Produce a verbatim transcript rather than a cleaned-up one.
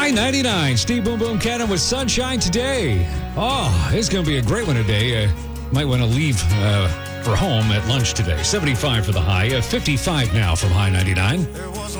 High ninety-nine. Steve Boom Boom Cannon with sunshine today. Oh, it's going to be a great one today. Uh, might want to leave uh, for home at lunch today. seventy-five for the high. Uh, fifty-five now from High ninety-nine.